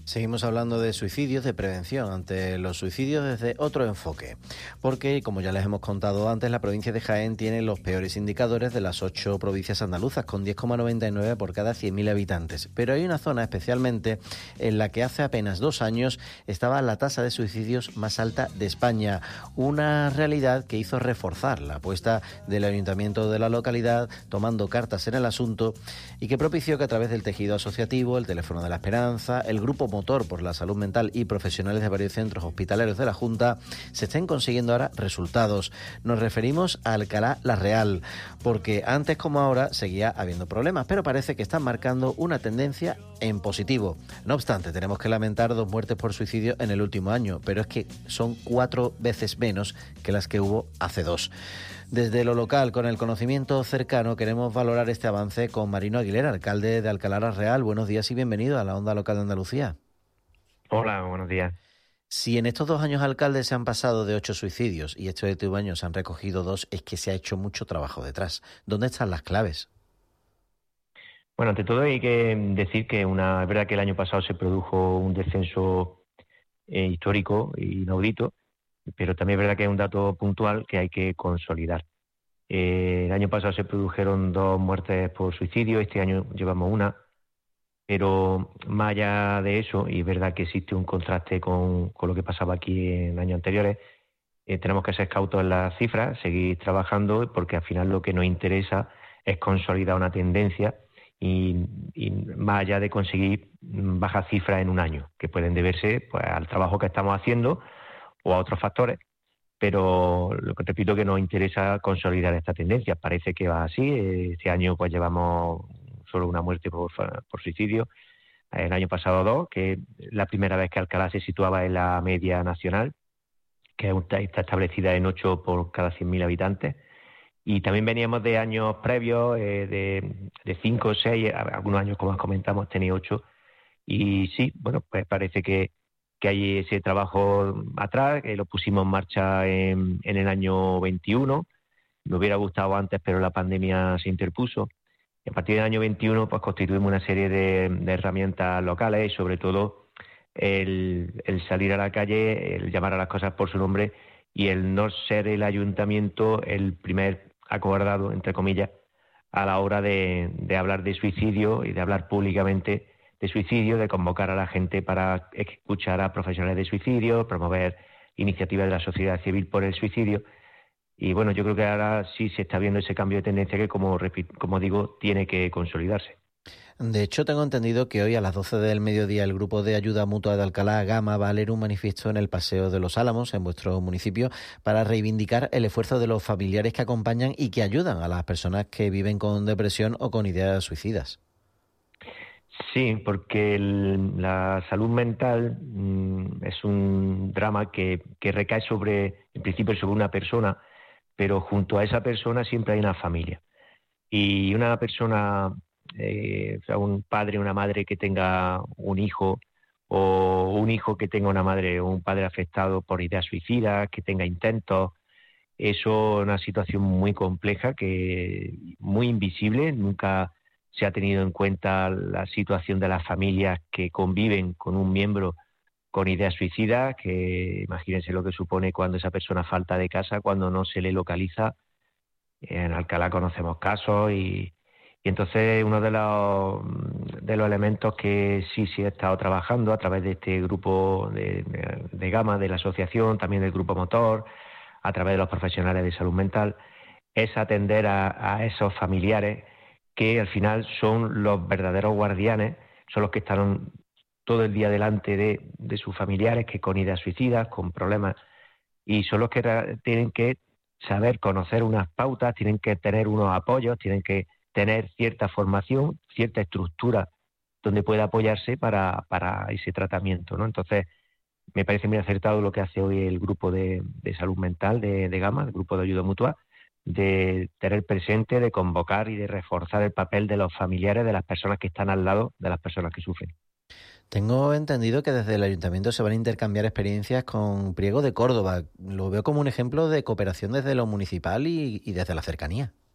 Seguimos hablando de suicidios, de prevención ante los suicidios desde otro enfoque, porque, como ya les hemos contado antes, la provincia de Jaén tiene los peores indicadores de las 8 provincias andaluzas, con 10,99 por cada 100.000 habitantes. Pero hay una zona especialmente en la que hace apenas 2 años estaba la tasa de suicidios más alta de España, una realidad que hizo reforzar la apuesta del ayuntamiento de la localidad, tomando cartas en el asunto, y que propició que a través del tejido asociativo, el Teléfono de la Esperanza, el Grupo Motor por la Salud Mental y profesionales de varios centros hospitalarios de la Junta se estén consiguiendo ahora resultados. Nos referimos a Alcalá la Real, porque antes como ahora seguía habiendo problemas, pero parece que están marcando una tendencia en positivo. No obstante, tenemos que lamentar 2 muertes por suicidio en el último año, pero es que son 4 veces menos que las que hubo hace 2. Desde lo local, con el conocimiento cercano, queremos valorar este avance con Marino Aguilera, alcalde de Alcalá la Real. Buenos días y bienvenido a la Onda Local de Andalucía. Hola, buenos días. Si en estos 2 años alcaldes se han pasado de 8 suicidios y este último año se han recogido 2, es que se ha hecho mucho trabajo detrás. ¿Dónde están las claves? Bueno, ante todo hay que decir que es verdad que el año pasado se produjo un descenso histórico e inaudito, pero también es verdad que es un dato puntual que hay que consolidar. El año pasado se produjeron 2 muertes por suicidio, este año llevamos una. Pero más allá de eso, y es verdad que existe un contraste con lo que pasaba aquí en años anteriores, tenemos que ser cautos en las cifras, seguir trabajando, porque al final lo que nos interesa es consolidar una tendencia y más allá de conseguir bajas cifras en un año, que pueden deberse pues al trabajo que estamos haciendo o a otros factores, pero lo que repito que nos interesa consolidar esta tendencia. Parece que va así. Este año pues llevamos solo una muerte por suicidio, el año pasado 2, que es la primera vez que Alcalá se situaba en la media nacional, que está establecida en 8 por cada 100.000 habitantes, y también veníamos de años previos, de 5 o 6, algunos años, como comentamos, tenía 8, y sí, bueno, pues parece que hay ese trabajo atrás, que lo pusimos en marcha en el año 21, me hubiera gustado antes, pero la pandemia se interpuso. A partir del año 21 pues constituimos una serie de herramientas locales y sobre todo el salir a la calle, el llamar a las cosas por su nombre y el no ser el ayuntamiento el primer acobardado, entre comillas, a la hora de hablar de suicidio y de hablar públicamente de suicidio, de convocar a la gente para escuchar a profesionales de suicidio, promover iniciativas de la sociedad civil por el suicidio. Y bueno, yo creo que ahora sí se está viendo ese cambio de tendencia que, como digo, tiene que consolidarse. De hecho, tengo entendido que hoy a las 12 del mediodía el Grupo de Ayuda Mutua de Alcalá Gama va a leer un manifiesto en el Paseo de los Álamos, en vuestro municipio, para reivindicar el esfuerzo de los familiares que acompañan y que ayudan a las personas que viven con depresión o con ideas suicidas. Sí, porque la salud mental es un drama que recae en principio sobre una persona, pero junto a esa persona siempre hay una familia. Y una persona, o sea, un padre o una madre que tenga un hijo, o un hijo que tenga una madre o un padre afectado por ideas suicidas, que tenga intentos, eso es una situación muy compleja, muy invisible. Nunca se ha tenido en cuenta la situación de las familias que conviven con un miembro con ideas suicidas, que imagínense lo que supone cuando esa persona falta de casa, cuando no se le localiza. En Alcalá conocemos casos y entonces uno de los elementos que sí se ha estado trabajando a través de este grupo de Gama, de la asociación, también del Grupo Motor, a través de los profesionales de salud mental, es atender a esos familiares que al final son los verdaderos guardianes, son los que están todo el día delante de sus familiares que con ideas suicidas, con problemas, y son los que tienen que saber conocer unas pautas, tienen que tener unos apoyos, tienen que tener cierta formación, cierta estructura donde pueda apoyarse para ese tratamiento, ¿no? Entonces, me parece muy acertado lo que hace hoy el grupo de salud mental de Gama, el grupo de ayuda mutua, de tener presente, de convocar y de reforzar el papel de los familiares, de las personas que están al lado de las personas que sufren. Tengo entendido que desde el Ayuntamiento se van a intercambiar experiencias con Priego de Córdoba. Lo veo como un ejemplo de cooperación desde lo municipal y desde la cercanía.